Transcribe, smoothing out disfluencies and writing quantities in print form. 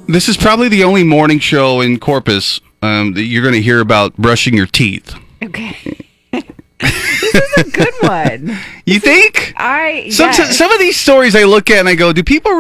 This is probably the only morning show in Corpus that you're going to hear about brushing your teeth. Okay. This is a good one. You think? Yes. Some of these stories I look at and I go, do people